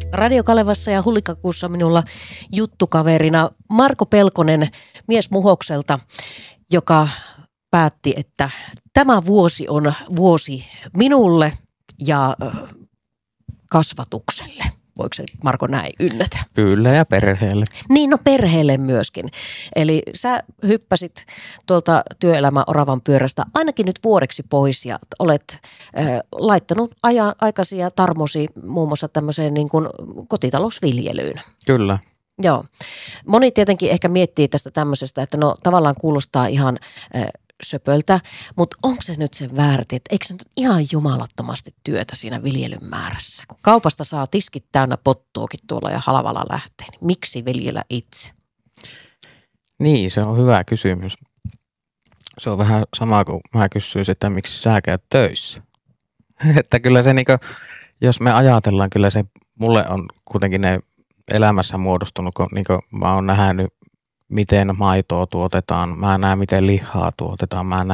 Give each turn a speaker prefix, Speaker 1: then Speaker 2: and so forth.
Speaker 1: Radio Kalevassa ja Hullikakuussa minulla juttukaverina Marko Pelkonen mies Muhokselta, joka päätti, että tämä vuosi on vuosi minulle ja kasvatukselle. Voiko se Marko näin ynnätä?
Speaker 2: Kyllä, ja perheelle.
Speaker 1: Niin, no perheelle myöskin. Eli sä hyppäsit tuolta työelämän oravan pyörästä ainakin nyt vuodeksi pois ja olet laittanut aikasi ja tarmosi muun muassa tämmöiseen niin kuin kotitalousviljelyyn.
Speaker 2: Kyllä.
Speaker 1: Joo. Moni tietenkin ehkä miettii tästä tämmöisestä, että no tavallaan kuulostaa ihan söpöltä, mutta onko se nyt sen väärti, että eikö se nyt ihan jumalattomasti työtä siinä viljelyn määrässä? Kun kaupasta saa tiskit täynnä pottuakin tuolla ja halvalla lähtee, niin miksi viljellä itse?
Speaker 2: Niin, se on hyvä kysymys. Se on vähän sama kuin mä kysyisin, että miksi sä käyt töissä. Että kyllä se niinku, jos me ajatellaan, kyllä se mulle on kuitenkin ne elämässä muodostunut, kun niinku mä oon nähnyt, miten maitoa tuotetaan, mä näen, miten lihaa tuotetaan, mä näen,